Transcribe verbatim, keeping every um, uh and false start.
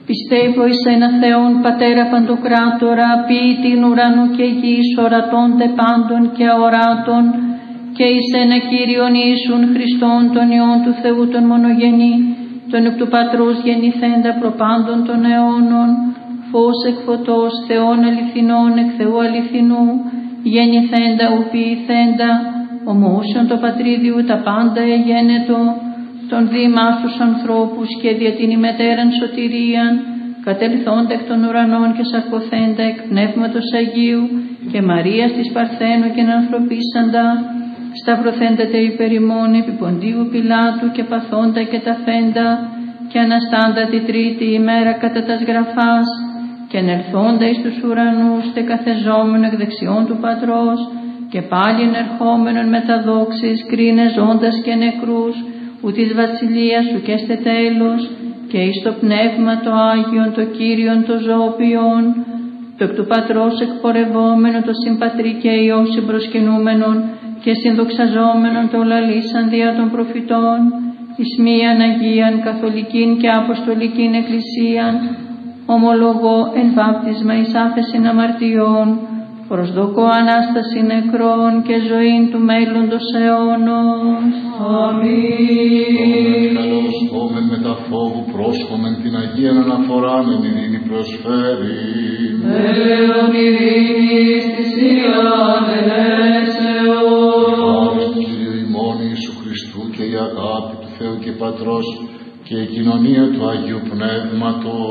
Πιστεύω εις ένα Θεόν Πατέρα Παντοκράτορα, ποιητήν ουρανού και γης, ορατώνται πάντων και αοράτων, και εις ένα Κύριον Ιησούν Χριστόν, τον Υιόν του Θεού τον μονογενή, τον εκ του Πατρός γεννηθέντα προπάντων των αιώνων, φως εκ φωτός, Θεόν αληθινών εκ Θεού αληθινού, γεννηθέντα ου ποιηθέντα, ομοούσιον το πατρίδιου τα πάντα εγένετο, τον δήμας τους ανθρώπους και δια την ημετέραν σωτηρίαν, κατελθόντα εκ των ουρανών και σαρκωθέντα εκ Πνεύματος Αγίου και Μαρίας της Παρθένου και ανθρωπίσαντα, σταυρωθέντα τε υπερ ημών επί Ποντίου Πιλάτου και παθόντα και ταφέντα, και αναστάντα τη τρίτη ημέρα κατά τας γραφάς, και ενελθόντα εις τους ουρανούς τε καθεζόμενο εκ δεξιών του Πατρός, και πάλι ενερχόμενον με τα δόξης κρίνε ζώντας και νεκρούς, ου της βασιλείας σου και στε τέλος, και εις το Πνεύμα το Άγιον, το Κύριον το ζωοποιόν, το εκ του Πατρός εκπορευόμενο, το συμπατρί και Υιό συμπροσκυνούμενον και συνδοξαζόμενον το λαλήσαν δια των προφητών, εις μίαν Αγίαν καθολικήν και αποστολικήν εκκλησίαν, ομολογώ εν βάπτισμα εις άφεσιν αμαρτιών, προσδοκώ Ανάσταση νεκρών και ζωήν του μέλλοντος αιώνος. Αμήν. Καλώς τόμεν με τα φόβου πρόσχομεν την Αγίαν αναφορά με την ειρήνη προσφέρει. Ελέον ειρήνης της Ιαν ελέσεως. Χάρις του Κυρίου ημών Ιησού Χριστού και η αγάπη του Θεού και Πατρός και η κοινωνία του Αγίου Πνεύματος